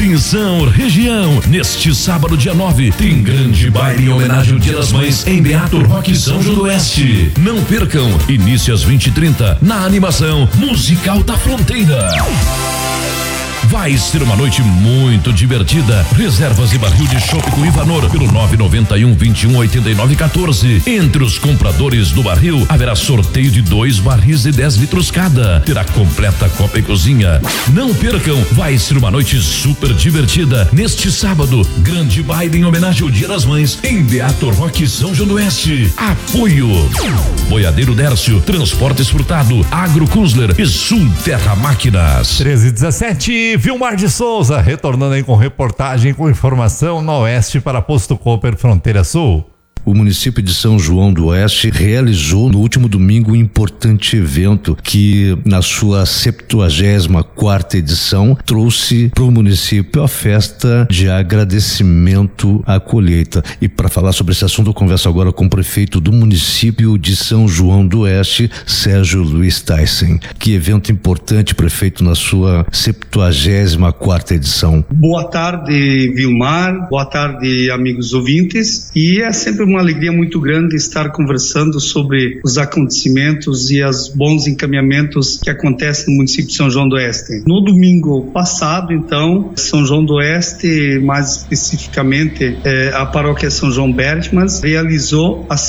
Atenção, região! Neste sábado, dia 9, tem grande baile em homenagem ao Dia das Mães em Beato Roque São João do Oeste. Não percam, início às 20h30, na animação Musical da Fronteira. Vai ser uma noite muito divertida. Reservas e barril de chopp com Ivanor pelo 991-2189-14. Entre os compradores do barril, haverá sorteio de 2 barris de 10 litros cada. Terá completa copa e cozinha. Não percam, vai ser uma noite super divertida. Neste sábado, grande baile em homenagem ao Dia das Mães em Beato Roque São João do Oeste. Apoio Boiadeiro Dércio, Transportes Furtado, Agro Kuzler e Sul Terra Máquinas. 13h17. Vilmar de Souza, retornando aí com reportagem com informação no Oeste para Posto Cooper Fronteira Sul. O município de São João do Oeste realizou no último domingo um importante evento que, na sua 74ª edição, trouxe para o município a festa de agradecimento à colheita. E para falar sobre esse assunto, eu converso agora com o prefeito do município de São João do Oeste, Sérgio Luiz Tyson. Que evento importante, prefeito, na sua 74ª edição. Boa tarde, Vilmar. Boa tarde, amigos ouvintes. E é sempre uma alegria muito grande estar conversando sobre os acontecimentos e os bons encaminhamentos que acontecem no município de São João do Oeste. No domingo passado, então, São João do Oeste, mais especificamente a paróquia São João Bertmans, realizou a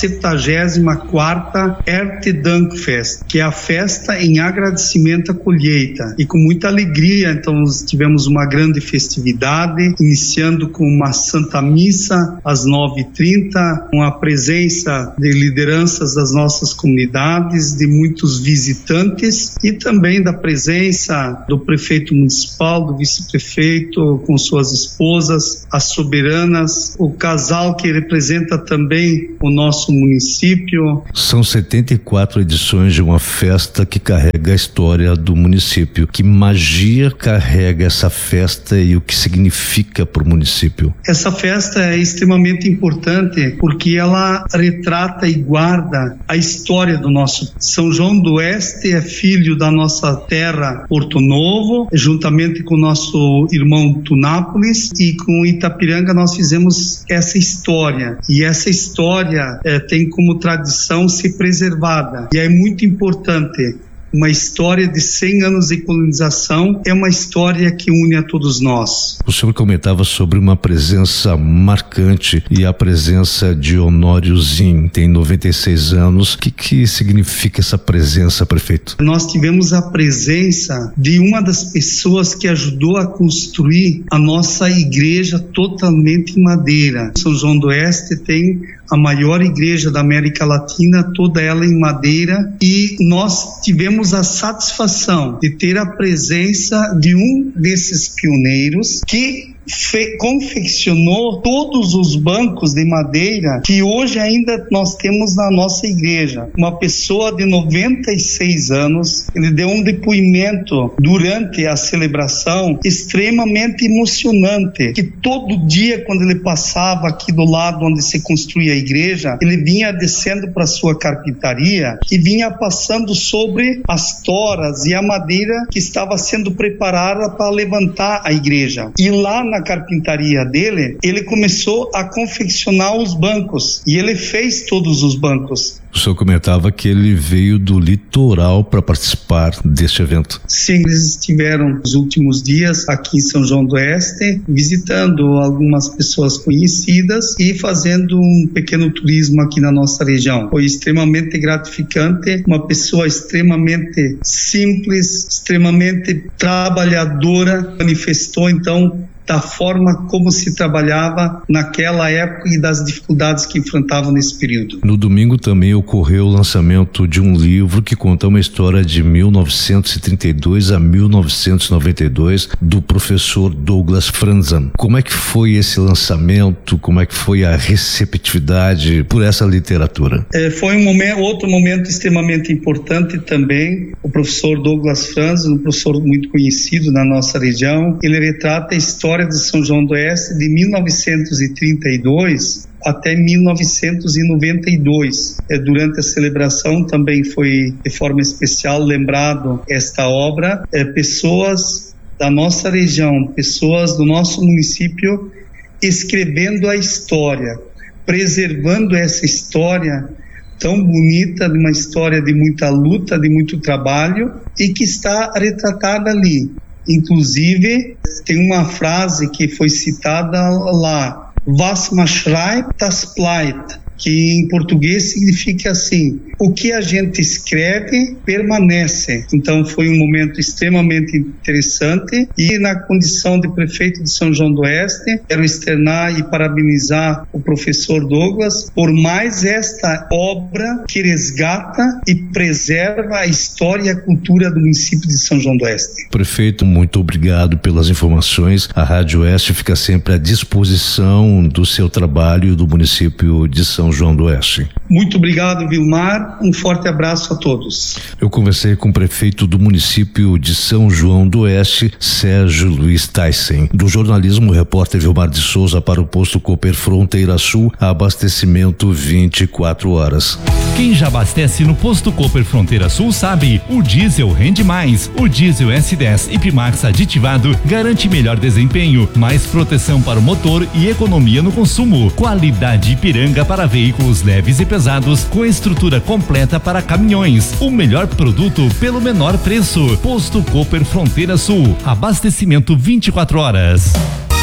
74ª Erntedankfest, que é a festa em agradecimento à colheita. E com muita alegria, então, tivemos uma grande festividade, iniciando com uma Santa Missa às 9h30, com a presença de lideranças das nossas comunidades, de muitos visitantes e também da presença do prefeito municipal, do vice-prefeito com suas esposas, as soberanas, o casal que representa também o nosso município. São 74 edições de uma festa que carrega a história do município. Que magia carrega essa festa e o que significa para o município? Essa festa é extremamente importante porque ela retrata e guarda a história do nosso São João do Oeste. É filho da nossa terra Porto Novo, juntamente com o nosso irmão Tunápolis, e com Itapiranga nós fizemos essa história, e essa história tem como tradição ser preservada, e é muito importante. Uma história de 100 anos de colonização é uma história que une a todos nós. O senhor comentava sobre uma presença marcante e a presença de Honório Zin, tem 96 anos. O que significa essa presença, prefeito? Nós tivemos a presença de uma das pessoas que ajudou a construir a nossa igreja totalmente em madeira. São João do Oeste tem a maior igreja da América Latina, toda ela em madeira, e nós tivemos a satisfação de ter a presença de um desses pioneiros que confeccionou todos os bancos de madeira que hoje ainda nós temos na nossa igreja. Uma pessoa de 96 anos, ele deu um depoimento durante a celebração extremamente emocionante, que todo dia quando ele passava aqui do lado onde se construía a igreja, ele vinha descendo para sua carpintaria e vinha passando sobre as toras e a madeira que estava sendo preparada para levantar a igreja. E lá na carpintaria dele, ele começou a confeccionar os bancos, e ele fez todos os bancos. O senhor comentava que ele veio do litoral para participar deste evento. Sim, eles estiveram nos últimos dias aqui em São João do Oeste, visitando algumas pessoas conhecidas e fazendo um pequeno turismo aqui na nossa região. Foi extremamente gratificante, uma pessoa extremamente simples, extremamente trabalhadora, manifestou então da forma como se trabalhava naquela época e das dificuldades que enfrentavam nesse período. No domingo também ocorreu o lançamento de um livro que conta uma história de 1932 a 1992 do professor Douglas Franzan. Como é que foi esse lançamento? Como é que foi a receptividade por essa literatura? Foi outro momento extremamente importante também. O professor Douglas Franzan, um professor muito conhecido na nossa região, ele retrata a história de São João do Oeste de 1932 até 1992. Durante a celebração também foi de forma especial lembrado esta obra, pessoas da nossa região, pessoas do nosso município escrevendo a história, preservando essa história tão bonita, de uma história de muita luta, de muito trabalho, e que está retratada ali. Inclusive, tem uma frase que foi citada lá, Was man schreibt, das bleibt, que em português significa assim: o que a gente escreve permanece. Então foi um momento extremamente interessante, e na condição de prefeito de São João do Oeste, quero externar e parabenizar o professor Douglas por mais esta obra que resgata e preserva a história e a cultura do município de São João do Oeste. Prefeito, muito obrigado pelas informações. A Rádio Oeste fica sempre à disposição do seu trabalho do município de São João do Oeste. Muito obrigado, Vilmar. Um forte abraço a todos. Eu conversei com o prefeito do município de São João do Oeste, Sérgio Luiz Tyson. Do jornalismo, o repórter Vilmar de Souza para o posto Cooper Fronteira Sul, abastecimento 24 horas. Quem já abastece no posto Cooper Fronteira Sul sabe, o diesel rende mais. O diesel S10 Ipmax aditivado garante melhor desempenho, mais proteção para o motor e economia no consumo. Qualidade Ipiranga para veículos leves e pesados, com estrutura completa para caminhões. O melhor produto pelo menor preço. Posto Cooper Fronteira Sul. Abastecimento 24 horas.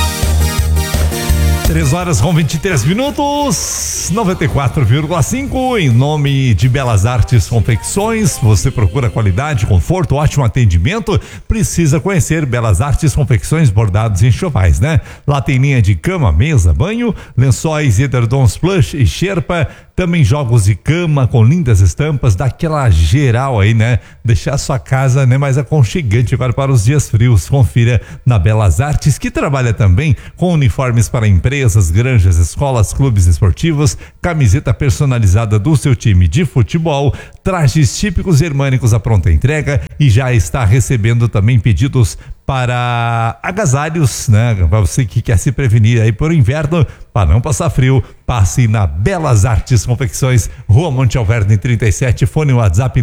3h23, 94,5. Em nome de Belas Artes Confecções, você procura qualidade, conforto, ótimo atendimento, precisa conhecer Belas Artes Confecções, bordados e enxovais, né? Lá tem linha de cama, mesa, banho, lençóis, edredons plush e Sherpa, também jogos de cama com lindas estampas, daquela geral aí, né? Deixar sua casa, né, mais aconchegante agora para os dias frios. Confira na Belas Artes, que trabalha também com uniformes para empresas, granjas, escolas, clubes esportivos, camiseta personalizada do seu time de futebol, trajes típicos germânicos à pronta entrega, e já está recebendo também pedidos para agasalhos, né? Para você que quer se prevenir aí por inverno, para não passar frio, passe na Belas Artes Confecções, Rua Monte Alverne 37, fone WhatsApp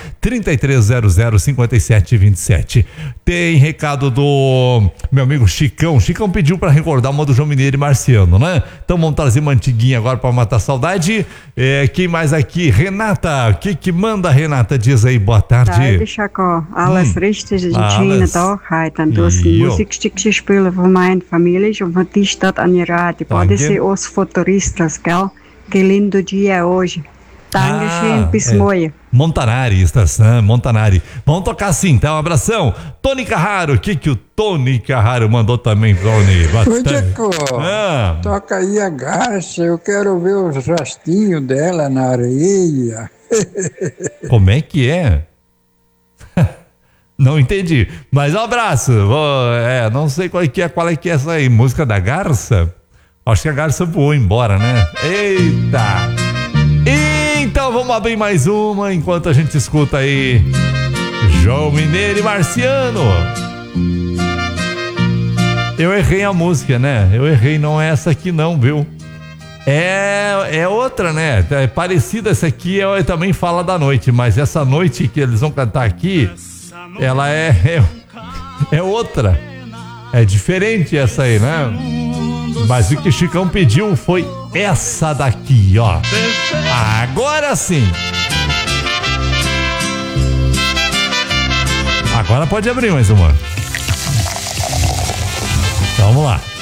933005727. Tem recado do meu amigo Chicão. Chicão pediu para recordar uma do João Mineiro e Marciano, né? Então vamos trazer uma antiguinha agora para matar a saudade. Quem mais aqui? Renata, o que manda, Renata? Diz aí, boa tarde. Tarde, Chacó. Alles richtig, Gina Dorheit. Dann tust du Musikstückchen spielen von meiner Familie und von die Stadt an die Rádio. Pode ser os futuristas, gell? Que lindo dia hoje. Dankeschön, bis morgen. Montanari, estação Montanari. Vamos tocar assim, então, um abração. Tony Carraro, o que o Tony Carraro mandou também, Tony? Ô, Jaco, toca aí a Garça, eu quero ver os rastinhos dela na areia. Como é que é? Não entendi, mas um abraço. Não sei qual é que é essa aí, música da Garça? Acho que a Garça voou embora, né? Eita! Então vamos abrir mais uma enquanto a gente escuta aí João Mineiro e Marciano. Eu errei a música, né? Eu errei, não é essa aqui não, viu? É outra, né? É parecida, essa aqui também fala da noite, mas essa noite que eles vão cantar aqui, ela é outra. É diferente essa aí, né? Mas o que o Chicão pediu foi essa daqui, ó. Agora sim. Agora pode abrir mais uma. Então, vamos lá.